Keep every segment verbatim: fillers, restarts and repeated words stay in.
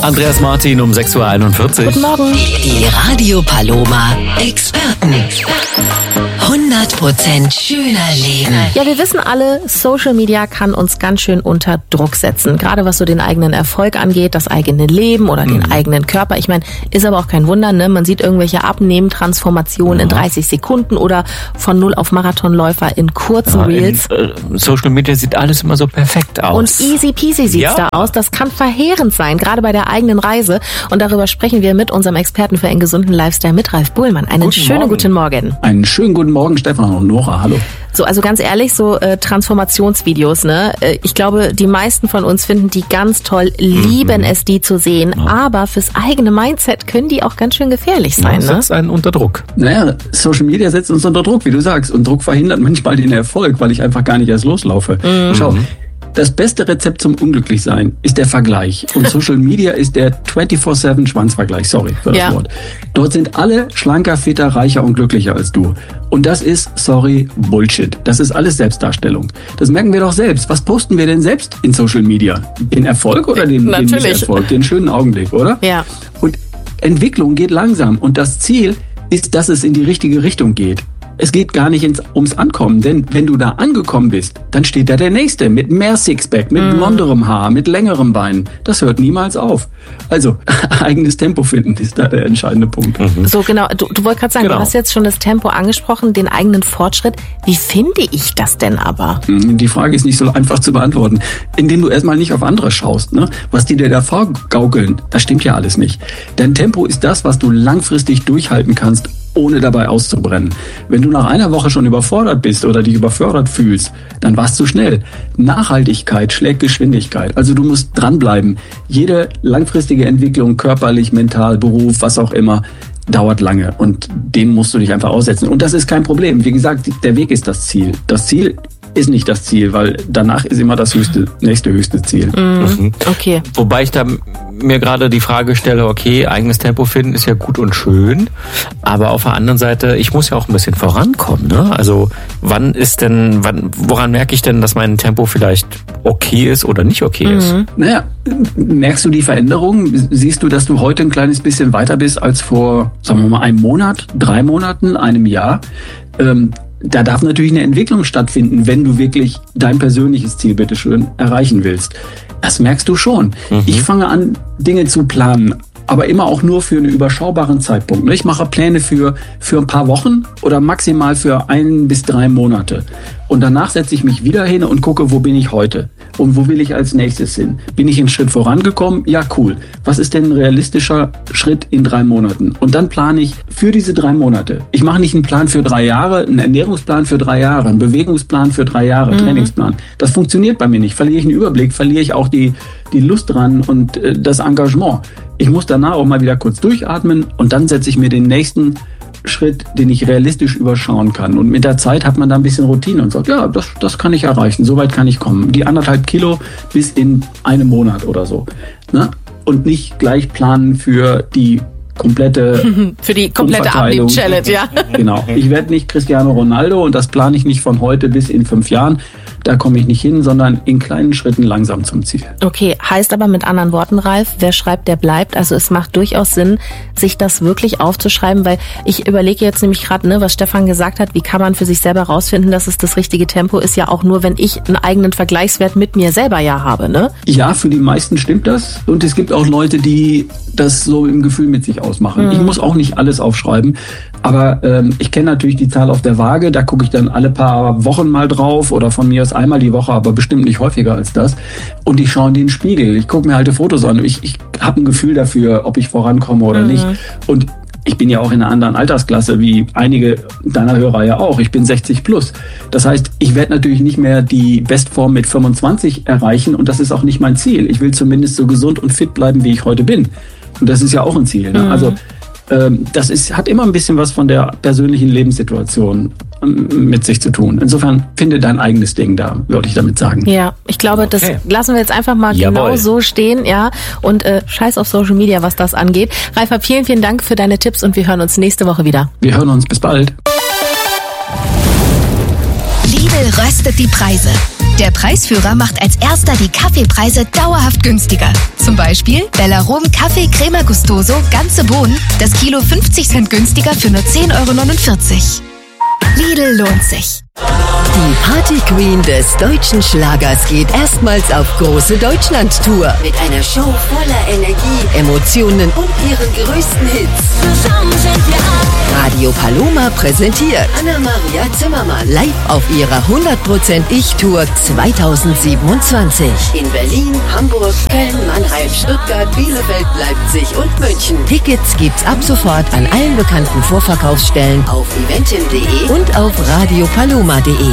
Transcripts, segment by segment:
Andreas Martin um sechs Uhr einundvierzig. Guten Morgen. Die Radio Paloma Experten. hundert Prozent schöner Leben. Ja, wir wissen alle, Social Media kann uns ganz schön unter Druck setzen. Gerade was so den eigenen Erfolg angeht, das eigene Leben oder den mhm. eigenen Körper. Ich meine, ist aber auch kein Wunder, ne? Man sieht irgendwelche Abnehmen-Transformationen ja. in dreißig Sekunden oder von null auf Marathonläufer in kurzen ja, Reels. In, äh, Social Media sieht alles immer so perfekt aus. Und easy peasy sieht's ja. da aus. Das kann verheerend sein, gerade bei der eigenen Reise. Und darüber sprechen wir mit unserem Experten für einen gesunden Lifestyle, mit Ralf Bohlmann. Einen guten schönen Morgen. guten Morgen. Einen schönen guten Morgen, Stefan und Nora. Hallo. So, also ganz ehrlich, so äh, Transformationsvideos, ne? Äh, ich glaube, die meisten von uns finden die ganz toll, lieben mhm. es, die zu sehen. Ja. Aber fürs eigene Mindset können die auch ganz schön gefährlich sein, ja, ne? setzt einen unter Druck. Naja, Social Media setzt uns unter Druck, wie du sagst. Und Druck verhindert manchmal den Erfolg, weil ich einfach gar nicht erst loslaufe. Mhm. Schau. Das beste Rezept zum Unglücklichsein ist der Vergleich. Und Social Media ist der vierundzwanzig sieben Schwanzvergleich. Sorry für das ja. Wort. Dort sind alle schlanker, fitter, reicher und glücklicher als du. Und das ist, sorry, Bullshit. Das ist alles Selbstdarstellung. Das merken wir doch selbst. Was posten wir denn selbst in Social Media? Den Erfolg oder den, den Misserfolg? Den schönen Augenblick, oder? Ja. Und Entwicklung geht langsam. Und das Ziel ist, dass es in die richtige Richtung geht. Es geht gar nicht ins, ums Ankommen, denn wenn du da angekommen bist, dann steht da der Nächste mit mehr Sixpack, mit mm. blonderem Haar, mit längerem Beinen. Das hört niemals auf. Also, eigenes Tempo finden ist da der entscheidende Punkt. Mhm. So, genau. Du, du wolltest gerade sagen, genau. du hast jetzt schon das Tempo angesprochen, den eigenen Fortschritt. Wie finde ich das denn aber? Die Frage ist nicht so einfach zu beantworten, indem du erstmal nicht auf andere schaust, ne? Was die dir da vorgaukeln, das stimmt ja alles nicht. Dein Tempo ist das, was du langfristig durchhalten kannst, ohne dabei auszubrennen. Wenn du nach einer Woche schon überfordert bist oder dich überfordert fühlst, dann war es zu schnell. Nachhaltigkeit schlägt Geschwindigkeit. Also du musst dranbleiben. Jede langfristige Entwicklung, körperlich, mental, Beruf, was auch immer, dauert lange. Und dem musst du dich einfach aussetzen. Und das ist kein Problem. Wie gesagt, der Weg ist das Ziel. Das Ziel ist nicht das Ziel, weil danach ist immer das höchste, nächste höchste Ziel. Mhm. Okay. Wobei ich da mir gerade die Frage stelle, okay, eigenes Tempo finden ist ja gut und schön, aber auf der anderen Seite, ich muss ja auch ein bisschen vorankommen, ne? Also wann ist denn, wann, woran merke ich denn, dass mein Tempo vielleicht okay ist oder nicht okay ist? Mhm. Naja, merkst du die Veränderung? Siehst du, dass du heute ein kleines bisschen weiter bist als vor, sagen wir mal, einem Monat, drei Monaten, einem Jahr? Ähm, Da darf natürlich eine Entwicklung stattfinden, wenn du wirklich dein persönliches Ziel, bitteschön, erreichen willst. Das merkst du schon. Mhm. Ich fange an, Dinge zu planen, aber immer auch nur für einen überschaubaren Zeitpunkt. Ich mache Pläne für, für ein paar Wochen oder maximal für ein bis drei Monate. Und danach setze ich mich wieder hin und gucke, wo bin ich heute? Und wo will ich als nächstes hin? Bin ich einen Schritt vorangekommen? Ja, cool. Was ist denn ein realistischer Schritt in drei Monaten? Und dann plane ich für diese drei Monate. Ich mache nicht einen Plan für drei Jahre, einen Ernährungsplan für drei Jahre, einen Bewegungsplan für drei Jahre, mhm. Trainingsplan. Das funktioniert bei mir nicht. Verliere ich einen Überblick, verliere ich auch die, die Lust dran und äh, das Engagement. Ich muss danach auch mal wieder kurz durchatmen und dann setze ich mir den nächsten Schritt, den ich realistisch überschauen kann. Und mit der Zeit hat man da ein bisschen Routine und sagt, ja, das, das kann ich erreichen, so weit kann ich kommen. Die anderthalb Kilo bis in einem Monat oder so. Ne? Und nicht gleich planen für die komplette für die komplette Abnehm-Challenge, ja. Genau. Ich werde nicht Cristiano Ronaldo und das plane ich nicht von heute bis in fünf Jahren. Da komme ich nicht hin, sondern in kleinen Schritten langsam zum Ziel. Okay, heißt aber mit anderen Worten, Ralf, wer schreibt, der bleibt. Also es macht durchaus Sinn, sich das wirklich aufzuschreiben, weil ich überlege jetzt nämlich gerade, ne, was Stefan gesagt hat, wie kann man für sich selber rausfinden, dass es das richtige Tempo ist, ja auch nur, wenn ich einen eigenen Vergleichswert mit mir selber ja habe, ne? Ja, für die meisten stimmt das. Und es gibt auch Leute, die das so im Gefühl mit sich ausmachen. Mhm. Ich muss auch nicht alles aufschreiben, aber ähm, ich kenne natürlich die Zahl auf der Waage, da gucke ich dann alle paar Wochen mal drauf oder von mir aus einmal die Woche, aber bestimmt nicht häufiger als das. Und ich schaue in den Spiegel, ich gucke mir alte Fotos an, ich, ich habe ein Gefühl dafür, ob ich vorankomme oder mhm. nicht. Und ich bin ja auch in einer anderen Altersklasse, wie einige deiner Hörer ja auch. Ich bin sechzig plus. Das heißt, ich werde natürlich nicht mehr die Bestform mit fünfundzwanzig erreichen und das ist auch nicht mein Ziel. Ich will zumindest so gesund und fit bleiben, wie ich heute bin. Und das ist ja auch ein Ziel. Ne? Mhm. Also ähm, das ist, hat immer ein bisschen was von der persönlichen Lebenssituation ähm, mit sich zu tun. Insofern finde dein eigenes Ding da, würde ich damit sagen. Ja, ich glaube, okay. das lassen wir jetzt einfach mal Jawohl. genau so stehen, ja. Und äh, scheiß auf Social Media, was das angeht. Ralf, vielen, vielen Dank für deine Tipps und wir hören uns nächste Woche wieder. Wir hören uns, bis bald. Lidl röstet die Preise. Der Preisführer macht als erster die Kaffeepreise dauerhaft günstiger. Zum Beispiel Bellarom Kaffee Crema Gustoso, ganze Bohnen, das Kilo fünfzig Cent günstiger für nur zehn Euro neunundvierzig. Lidl lohnt sich. Die Party Queen des deutschen Schlagers geht erstmals auf große Deutschland-Tour. Mit einer Show voller Energie, Emotionen und ihren größten Hits. Zusammen sind wir ein. Radio Paloma präsentiert Anna-Maria Zimmermann live auf ihrer hundert Prozent Ich-Tour zweitausendsiebenundzwanzig. In Berlin, Hamburg, Köln, Mannheim, Stuttgart, Bielefeld, Leipzig und München. Tickets gibt's ab sofort an allen bekannten Vorverkaufsstellen auf eventim punkt de und auf radio paloma punkt de.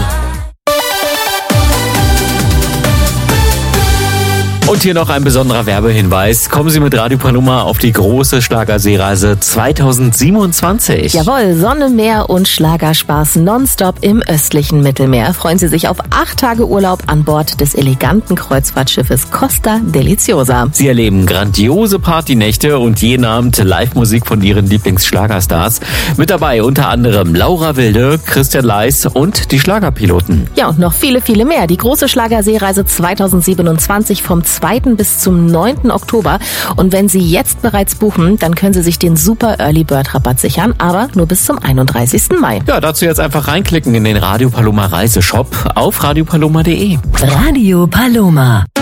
Und hier noch ein besonderer Werbehinweis. Kommen Sie mit Radio Paloma auf die große Schlagerseereise zweitausendsiebenundzwanzig. Jawohl, Sonne, Meer und Schlagerspaß nonstop im östlichen Mittelmeer. Freuen Sie sich auf acht Tage Urlaub an Bord des eleganten Kreuzfahrtschiffes Costa Deliciosa. Sie erleben grandiose Partynächte und jeden Abend Live-Musik von Ihren Lieblingsschlagerstars. Mit dabei unter anderem Laura Wilde, Christian Leis und die Schlagerpiloten. Ja, und noch viele, viele mehr. Die große Schlagerseereise zweitausendsiebenundzwanzig vom zweiten bis zum neunten Oktober. Und wenn Sie jetzt bereits buchen, dann können Sie sich den super Early Bird Rabatt sichern, aber nur bis zum einunddreißigsten Mai. Ja, dazu jetzt einfach reinklicken in den Radio Paloma Reiseshop auf radio paloma punkt de. Radio Paloma.